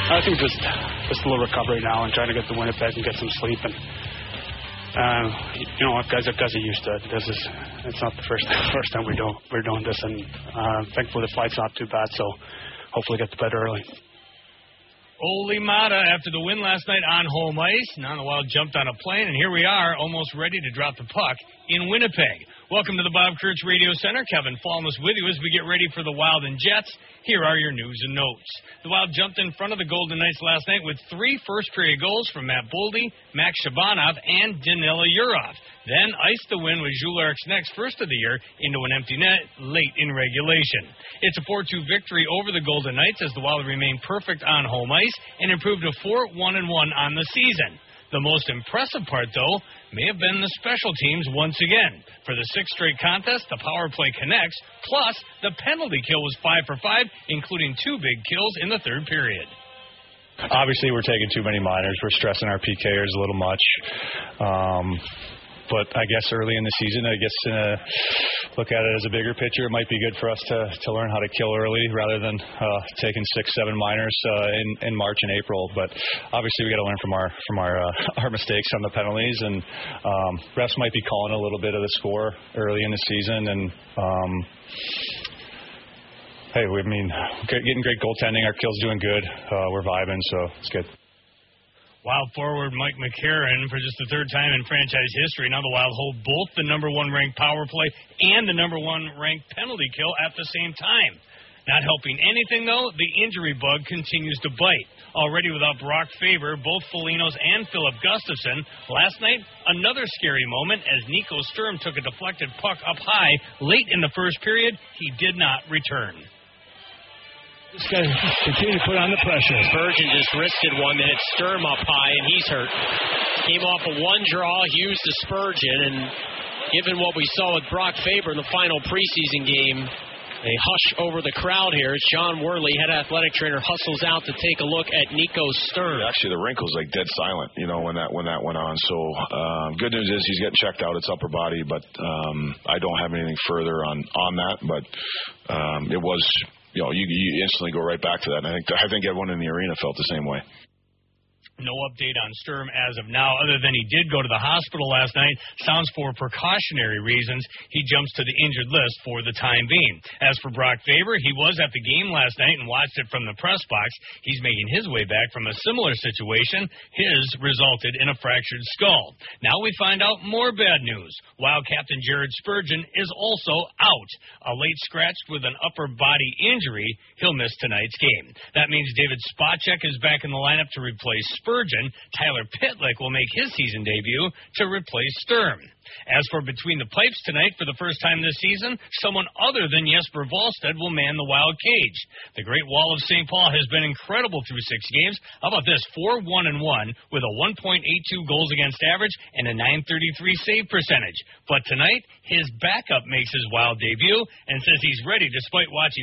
I think just a little recovery now and trying to get to Winnipeg and get some sleep. And guys are used to it. It's not the first time we're doing this, and thankfully the flight's not too bad. So hopefully get to bed early. Ole Mata, after the win last night on home ice, now the Wild jumped on a plane, and here we are, almost ready to drop the puck in Winnipeg. Welcome to the Bob Kurtz Radio Center. Kevin Fallness with you as we get ready for the Wild and Jets. Here are your news and notes. The Wild jumped in front of the Golden Knights last night with 3 first-period goals from Matt Boldy, Max Shabanov, and Danila Yurov. Then iced the win with Jules Eric's first of the year into an empty net late in regulation. It's a 4-2 victory over the Golden Knights as the Wild remained perfect on home ice and improved to 4-1-1 on the season. The most impressive part, though, may have been the special teams once again. For the 6th straight contest, the power play connects, plus the penalty kill was 5 for 5, including 2 big kills in the third period. Obviously, we're taking too many minors. We're stressing our PKers a little much. But I guess early in the season, look at it as a bigger picture. It might be good for us to learn how to kill early rather than taking 6-7 minors in March and April. But obviously, we got to learn from our mistakes on the penalties, and refs might be calling a little bit of the score early in the season. And getting great goaltending. Our kill's doing good. We're vibing, so it's good. Wild forward Mike McCarron, for just the third time in franchise history, now the Wild hold both the number 1 ranked power play and the number 1 ranked penalty kill at the same time. Not helping anything, though, the injury bug continues to bite. Already without Brock Faber, both Folignos and Philip Gustafson. Last night, another scary moment as Nico Sturm took a deflected puck up high late in the first period. He did not return. This guy continue to put on the pressure. Spurgeon just wristed one that hit Sturm up high, and he's hurt. Came off of one draw, Hughes to Spurgeon, and given what we saw with Brock Faber in the final preseason game, a hush over the crowd here as John Worley, head athletic trainer, hustles out to take a look at Nico Sturm. Actually, the wrinkle's like dead silent, when that went on. So good news is he's getting checked out. It's upper body, but I don't have anything further on that. But it was. You instantly go right back to that. And I think everyone in the arena felt the same way. No update on Sturm as of now, other than he did go to the hospital last night. Sounds for precautionary reasons. He jumps to the injured list for the time being. As for Brock Faber, he was at the game last night and watched it from the press box. He's making his way back from a similar situation. His resulted in a fractured skull. Now we find out more bad news. Wild captain Jared Spurgeon is also out. A late scratch with an upper body injury. He'll miss tonight's game. That means David Spacek is back in the lineup to replace Spurgeon. Tyler Pitlick will make his season debut to replace Sturm. As for Between the Pipes tonight, for the first time this season, someone other than Jesper Wallstedt will man the Wild cage. The Great Wall of St. Paul has been incredible through 6 games. How about this? 4-1-1 with a 1.82 goals against average and a .933 save percentage. But tonight, his backup makes his Wild debut and says he's ready despite watching